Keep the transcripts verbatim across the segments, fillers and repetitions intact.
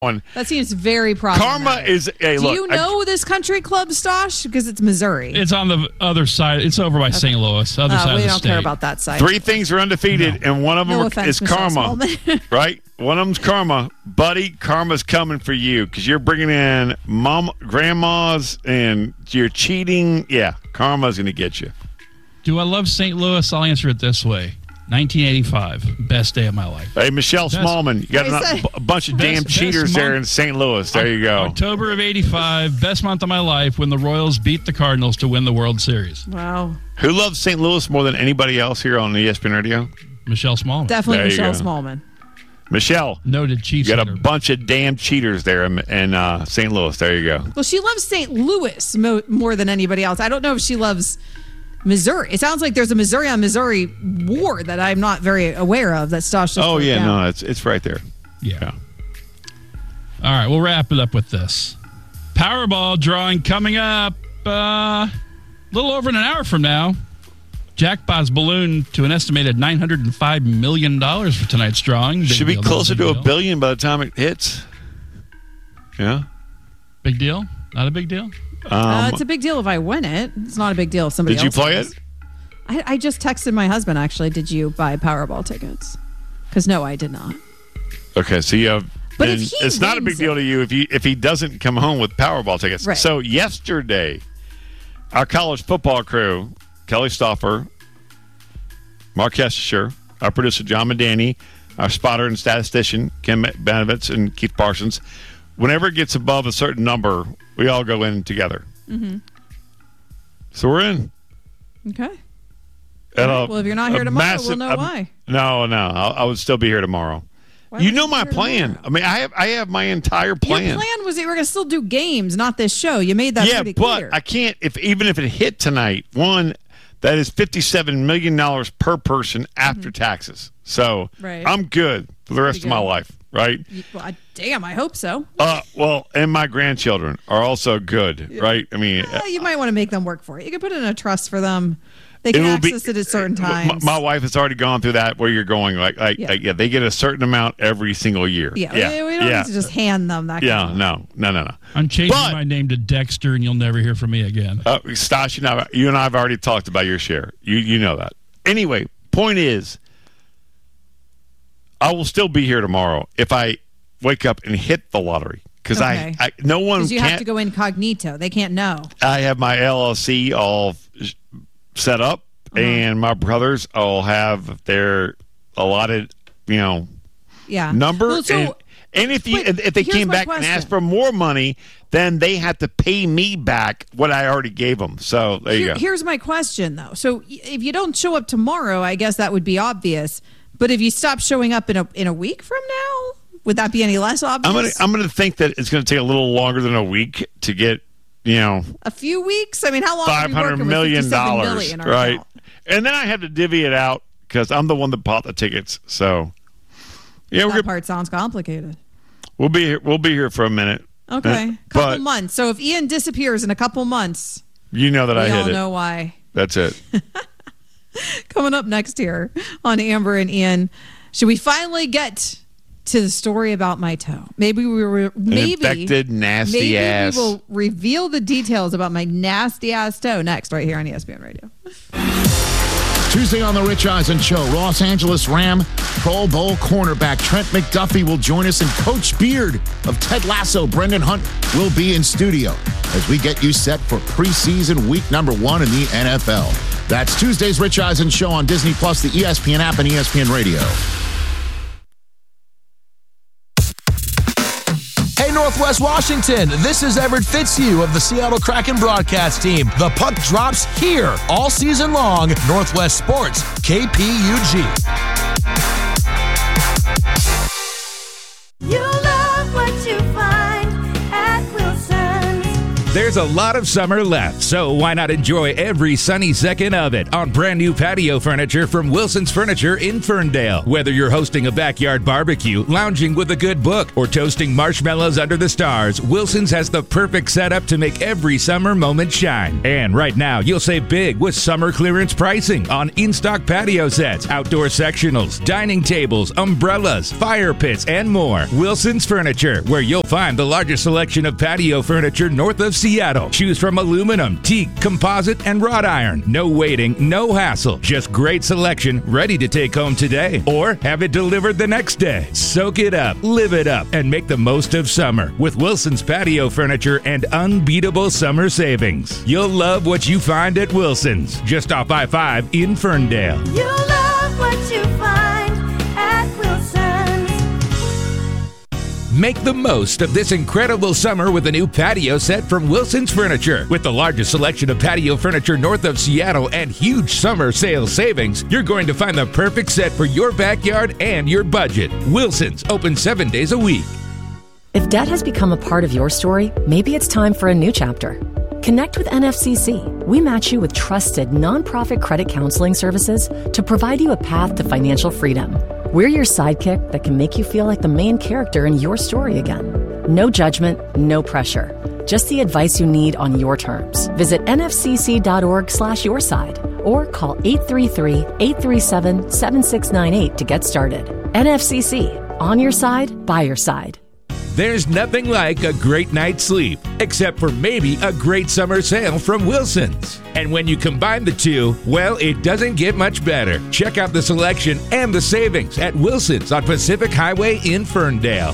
one. That seems very problematic. Karma is hey, Do look, you know I, this country club, Stosh? Because it's Missouri. It's on the other side. It's over by okay. Saint Louis, other uh, side we of the don't state. care about that side. Three things are undefeated, no. and one of them no are, offense, is Michelle karma. Right? One of them's karma. Buddy, karma's coming for you because you're bringing in mom, grandmas, and you're cheating. Yeah, karma's going to get you. Do I love Saint Louis? I'll answer it this way. nineteen eighty-five, best day of my life. Hey, Michelle best, Smallman, you got a, a bunch of best, damn cheaters there in Saint Louis. There you go. October of eighty-five, best month of my life when the Royals beat the Cardinals to win the World Series. Wow. Who loves Saint Louis more than anybody else here on E S P N Radio? Michelle Smallman. Definitely Michelle Smallman. Michelle. Noted Chiefs. You got a bunch of damn cheaters there in, in uh, Saint Louis. There you go. Well, she loves Saint Louis mo- more than anybody else. I don't know if she loves Missouri. It sounds like there's a Missouri on Missouri war that I'm not very aware of. That Stosh. Oh yeah, down. no, it's it's right there. Yeah. yeah. All right, we'll wrap it up with this Powerball drawing coming up uh, a little over an hour from now. Jackpot's balloon to an estimated nine hundred five million dollars for tonight's drawing. Big Should be deal, closer to deal. a billion by the time it hits. Yeah. Big deal? Not a big deal? Um, uh, it's a big deal if I win it. It's not a big deal if somebody else Did you play wins. it? I, I just texted my husband, actually. Did you buy Powerball tickets? Because no, I did not. Okay, so you have... But if he it's not a big deal it, to you if, you if he doesn't come home with Powerball tickets. Right. So yesterday, our college football crew, Kelly Stauffer, Mark Hestisher, our producer John Medani, our spotter and statistician Kim Benovitz and Keith Parsons, whenever it gets above a certain number, we all go in together. Mm-hmm. So we're in. Okay. Right. A, well, if you're not here tomorrow, massive, we'll know a, why. No, no, I'll, I would still be here tomorrow. Why you know my plan. Tomorrow? I mean, I have I have my entire plan. Your plan was that you were going to still do games, not this show. You made that yeah, pretty clear. Yeah, but I can't. If even if it hit tonight, one, that is fifty-seven million dollars per person after mm-hmm. taxes. So right. I'm good for the rest pretty of good. my life, right? You, well, I, damn, I hope so. Uh, well, and my grandchildren are also good, yeah. right? I mean, well, you might want to make them work for it. You can put it in a trust for them. They can access be, it at certain times. My, my wife has already gone through that where you're going. Like, like, yeah. like, yeah, they get a certain amount every single year. Yeah, yeah. we, we don't yeah. need to just hand them that. Yeah, kind of no, no, no, no. I'm changing but, my name to Dexter, and you'll never hear from me again. Uh, Stosh, you, know, you and I have already talked about your share. You, you know that. Anyway, point is, I will still be here tomorrow if I wake up and hit the lottery. Because okay. I, I, no one Because you can't, have to go incognito. They can't know. I have my L L C all set up. Uh-huh. And my brothers all have their allotted, you know, yeah. number. Well, so, and, and if you if they came back question. and asked for more money, then they have to pay me back what I already gave them. So there Here, you go. Here's my question, though. So if you don't show up tomorrow, I guess that would be obvious. But if you stop showing up in a in a week from now, would that be any less obvious? I'm gonna I'm gonna think that it's gonna take a little longer than a week to get, you know, a few weeks. I mean, how long? Five hundred million dollars, right? Account? And then I have to divvy it out because I'm the one that bought the tickets. So, yeah, that we're gonna, part sounds complicated. We'll be here. We'll be here for a minute. Okay, uh, couple but, months. So if Ian disappears in a couple months, you know that we I hit all it. know why. That's it. Coming up next here on Amber and Ian, should we finally get to the story about my toe? Maybe we were maybe An infected, nasty maybe ass. we will reveal the details about my nasty ass toe next, right here on E S P N Radio. Tuesday on the Rich Eisen Show, Los Angeles Ram Pro Bowl cornerback Trent McDuffie will join us, and Coach Beard of Ted Lasso, Brendan Hunt, will be in studio as we get you set for preseason week number one in the N F L. That's Tuesday's Rich Eisen Show on Disney Plus, the E S P N app, and E S P N Radio. Northwest Washington, this is Everett Fitzhugh of the Seattle Kraken broadcast team. The puck drops here all season long. Northwest Sports, K P U G. You love what you find at Wilson's. There's a lot of summer left, so why not enjoy every sunny second of it on brand new patio furniture from Wilson's Furniture in Ferndale. Whether you're hosting a backyard barbecue, lounging with a good book, or toasting marshmallows under the stars, Wilson's has the perfect setup to make every summer moment shine. And right now, you'll save big with summer clearance pricing on in-stock patio sets, outdoor sectionals, dining tables, umbrellas, fire pits, and more. Wilson's Furniture, where you'll find the largest selection of patio furniture north of Seattle. Choose from aluminum, teak, composite, and wrought iron. No waiting, no hassle. Just great selection ready to take home today or have it delivered the next day. Soak it up, live it up, and make the most of summer with Wilson's Patio Furniture and unbeatable summer savings. You'll love what you find at Wilson's, just off I five in Ferndale. You'll love what you find at Wilson's. Make the most of this incredible summer with a new patio set from Wilson's Furniture. With the largest selection of patio furniture north of Seattle and huge summer sales savings, you're going to find the perfect set for your backyard and your budget. Wilson's, open seven days a week. If debt has become a part of your story, maybe it's time for a new chapter. Connect with N F C C. We match you with trusted nonprofit credit counseling services to provide you a path to financial freedom. We're your sidekick that can make you feel like the main character in your story again. No judgment, no pressure. Just the advice you need on your terms. Visit nfcc.org slash your side or call eight three three, eight three seven, seven six nine eight to get started. N F C C, on your side, by your side. There's nothing like a great night's sleep, except for maybe a great summer sale from Wilson's. And when you combine the two, well, it doesn't get much better. Check out the selection and the savings at Wilson's on Pacific Highway in Ferndale.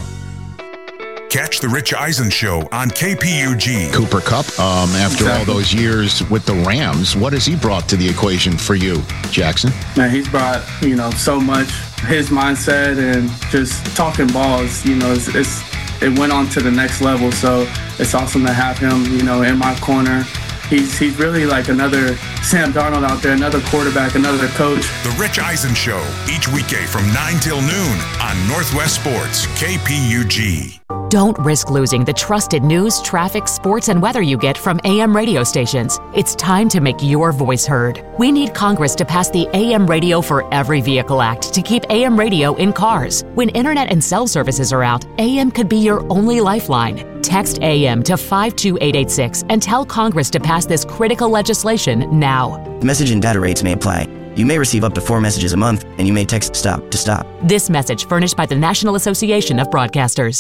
Catch the Rich Eisen Show on K P U G. Cooper Kupp, um, after exactly. all those years with the Rams, what has he brought to the equation for you, Jackson? Man, he's brought, you know, so much. His mindset and just talking balls, you know, it's, it's it went on to the next level. So it's awesome to have him, you know, in my corner. He's he's really like another Sam Darnold out there, another quarterback, another coach. The Rich Eisen Show, each weekday from nine till noon on Northwest Sports, K P U G. Don't risk losing the trusted news, traffic, sports, and weather you get from A M radio stations. It's time to make your voice heard. We need Congress to pass the A M Radio for Every Vehicle Act to keep A M radio in cars. When internet and cell services are out, A M could be your only lifeline. Text A M to five two eight eight six and tell Congress to pass this critical legislation now. Message and data rates may apply. You may receive up to four messages a month, and you may text STOP to stop. This message furnished by the National Association of Broadcasters.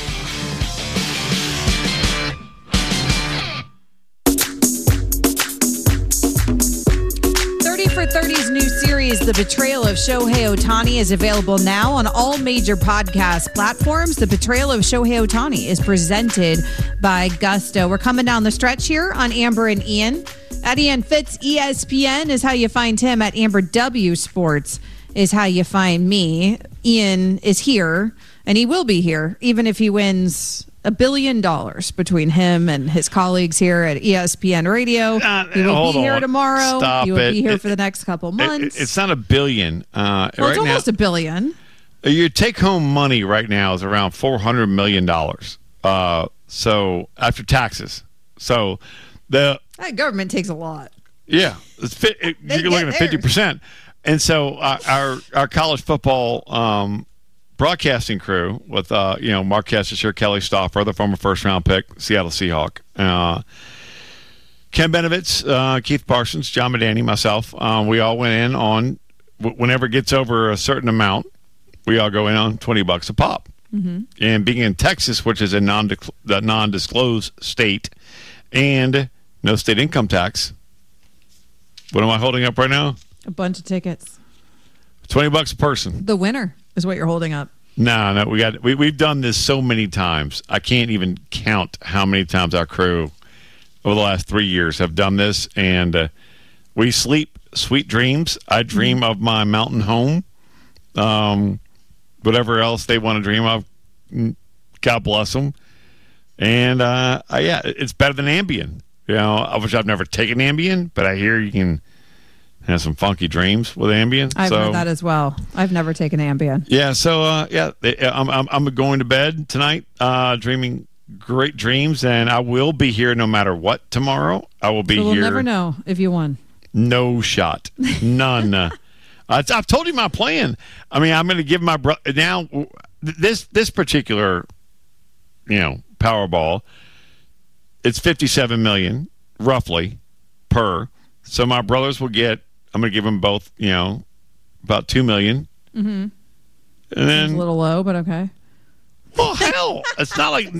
thirty for thirty's new series, The Betrayal of Shohei Ohtani, is available now on all major podcast platforms. The Betrayal of Shohei Ohtani is presented by Gusto. We're coming down the stretch here on Amber and Ian. At Ian Fitz, E S P N is how you find him. At Amber W Sports is how you find me. Ian is here, and he will be here, even if he wins a billion dollars between him and his colleagues here at E S P N Radio. Uh, he will be here on. tomorrow. Stop he will it. be here it, for the next couple months. It, it's not a billion. Uh, well, right it's almost now, a billion. Your take-home money right now is around four hundred million dollars. Uh, so after taxes. So the that government takes a lot. Yeah, it's fit, it, you're looking at fifty percent. And so uh, our our college football um, broadcasting crew with uh, you know Mark Kessinger, Kelly Stauffer, the former first round pick, Seattle Seahawk, uh, Ken Benovitz, uh, Keith Parsons, John Medani, myself. Uh, we all went in on whenever it gets over a certain amount, we all go in on twenty bucks a pop. Mm-hmm. And being in Texas, which is a non non-disclosed state, and no state income tax. What am I holding up right now? A bunch of tickets. Twenty bucks a person. The winner is what you're holding up. No, no, we got we we've done this so many times. I can't even count how many times our crew over the last three years have done this, and uh, we sleep sweet dreams. I dream mm-hmm. of my mountain home. Um, whatever else they want to dream of, God bless them. And uh, uh, yeah, it's better than Ambien. You know, I wish I've never taken Ambien, but I hear you can have some funky dreams with Ambien. I've so, heard that as well. I've never taken Ambien. Yeah, so uh, yeah, I'm, I'm I'm going to bed tonight, uh, dreaming great dreams, and I will be here no matter what tomorrow. I will be so we'll here. We'll never know if you won. No shot. None. uh, I've told you my plan. I mean, I'm going to give my brother now this this particular, you know, Powerball. It's fifty-seven million roughly per. So my brothers will get. I'm going to give them both, you know, about two million. Mm-hmm. And then Seems a little low, but okay. Well, hell, it's not like